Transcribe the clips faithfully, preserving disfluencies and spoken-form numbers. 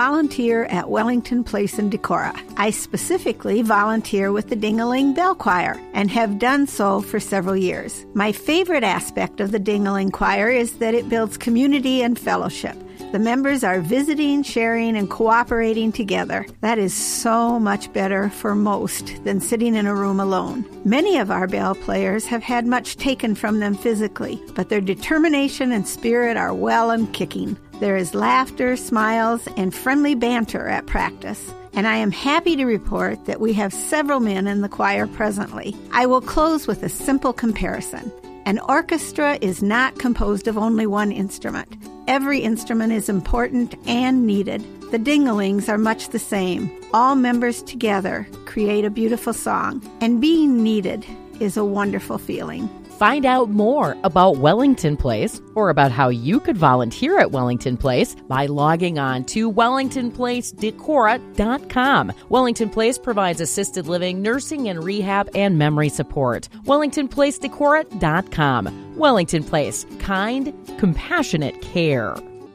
volunteer at Wellington Place in Decorah. I specifically volunteer with the Ding-a-Ling Bell Choir and have done so for several years. My favorite aspect of the Ding-a-Ling Choir is that it builds community and fellowship. The members are visiting, sharing, and cooperating together. That is so much better for most than sitting in a room alone. Many of our bell players have had much taken from them physically, but their determination and spirit are well and kicking. There is laughter, smiles, and friendly banter at practice. And I am happy to report that we have several men in the choir presently. I will close with a simple comparison. An orchestra is not composed of only one instrument. Every instrument is important and needed. The Ding-a-Lings are much the same. All members together create a beautiful song, and being needed is a wonderful feeling. Find out more about Wellington Place or about how you could volunteer at Wellington Place by logging on to wellington place decorah dot com. Wellington Place provides assisted living, nursing and rehab, and memory support. wellington place decorah dot com. Wellington Place, kind, compassionate care.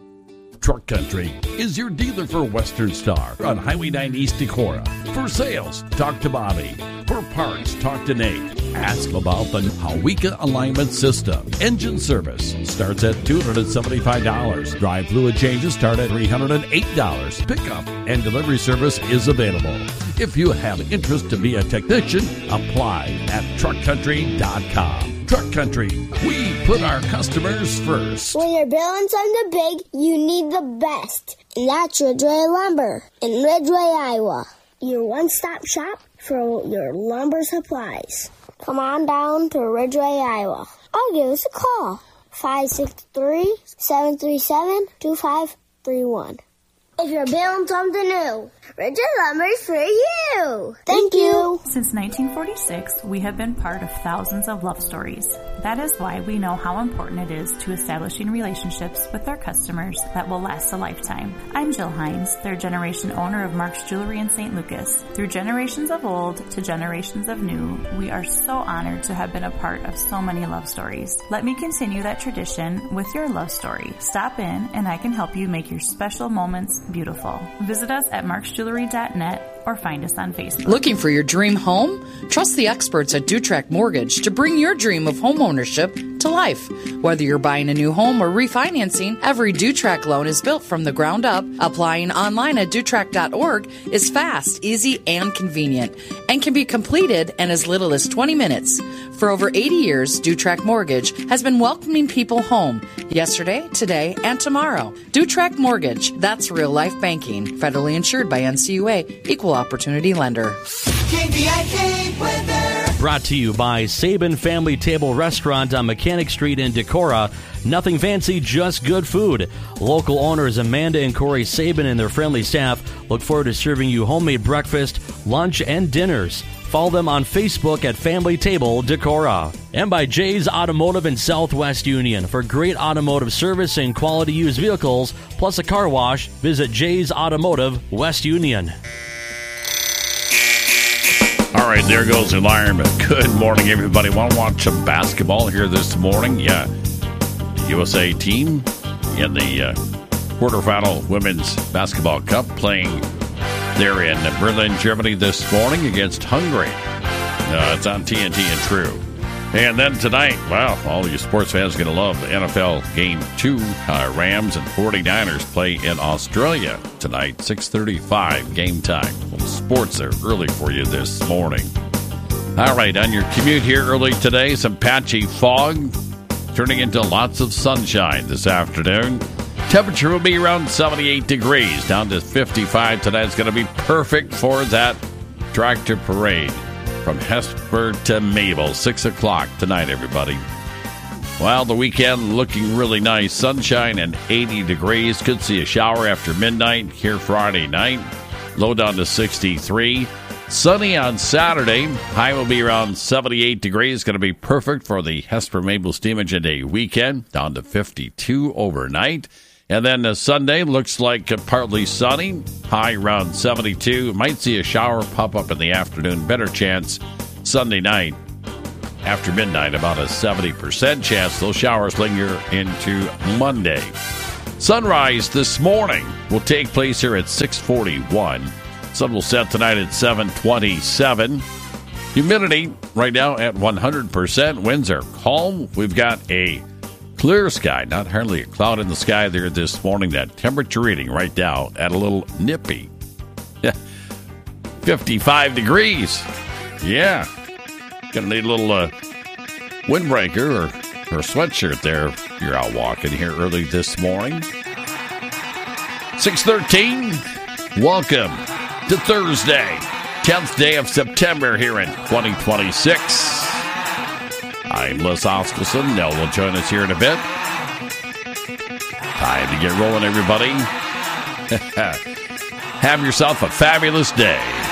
Truck Country is your dealer for Western Star on Highway nine East Decorah. For sales, talk to Bobby. For parts, talk to Nate. Ask about the Hawika Alignment System. Engine service starts at two hundred seventy-five dollars. Drive fluid changes start at three hundred eight dollars. Pickup and delivery service is available. If you have interest to be a technician, apply at truck country dot com. Truck Country, we put our customers first. When you're building something big, you need the best. And that's Ridgeway Lumber in Ridgeway, Iowa. Your one-stop shop for your lumber supplies. Come on down to Ridgeway, Iowa. Or give us a call. five six three, seven three seven, two five three one. If you're building something new, Ridgeway Lumber is for you. Thank you. Since nineteen forty-six, we have been part of thousands of love stories. That is why we know how important it is to establishing relationships with our customers that will last a lifetime. I'm Jill Hines, third generation owner of Mark's Jewelry in Saint Lucas. Through generations of old to generations of new, we are so honored to have been a part of so many love stories. Let me continue that tradition with your love story. Stop in and I can help you make your special moments beautiful. Visit us at marks jewelry dot net or find us on Facebook. Looking for your dream home? Trust the experts at Dutrack Mortgage to bring your dream of home ownership to life. Whether you're buying a new home or refinancing, every Dutrack loan is built from the ground up. Applying online at dutrack dot org is fast, easy, and convenient, and can be completed in as little as twenty minutes. For over eighty years, Dutrack Mortgage has been welcoming people home yesterday, today, and tomorrow. Dutrack Mortgage, that's real life banking. Federally insured by N C U A, Equal Opportunity Lender. K V I K weather. Brought to you by Sabin Family Table Restaurant on Mechanic Street in Decorah. Nothing fancy, just good food. Local owners Amanda and Corey Sabin and their friendly staff look forward to serving you homemade breakfast, lunch, and dinners. Follow them on Facebook at Family Table Decorah. And by Jay's Automotive in Southwest Union. For great automotive service and quality used vehicles, plus a car wash, visit Jay's Automotive, West Union. All right, there goes the alarm. Good morning, everybody. Want to watch some basketball here this morning? Yeah. U S A team in the uh, quarterfinal Women's Basketball Cup playing there in Berlin, Germany this morning against Hungary. Uh, it's on T N T and True. And then tonight, wow, all you sports fans are going to love the N F L Game two. Uh, Rams and forty-niners play in Australia tonight, six thirty-five game time. Well, sports are early for you this morning. All right, on your commute here early today, some patchy fog turning into lots of sunshine this afternoon. Temperature will be around seventy-eight degrees, down to fifty-five tonight. It's going to be perfect for that tractor parade. From Hesper to Mabel, six o'clock tonight, everybody. Well, the weekend looking really nice. Sunshine and eighty degrees. Could see a shower after midnight here Friday night. Low down to sixty-three. Sunny on Saturday. High will be around seventy-eight degrees. Going to be perfect for the Hesper Mabel Steam Engine Day weekend. Down to fifty-two overnight. And then uh, Sunday looks like uh, partly sunny, high around seventy-two. Might see a shower pop up in the afternoon. Better chance Sunday night after midnight, about a seventy percent chance. Those showers linger into Monday. Sunrise this morning will take place here at six forty-one. Sun will set tonight at seven twenty-seven. Humidity right now at one hundred percent. Winds are calm. We've got a clear sky, not hardly a cloud in the sky there this morning. That temperature reading right now at a little nippy fifty-five degrees. Yeah. Gonna need a little uh, windbreaker or, or sweatshirt there if you're out walking here early this morning. six thirteen. Welcome to Thursday, tenth day of September here in twenty twenty-six. I'm Les Oskelson. Nell will join us here in a bit. Time to get rolling, everybody. Have yourself a fabulous day.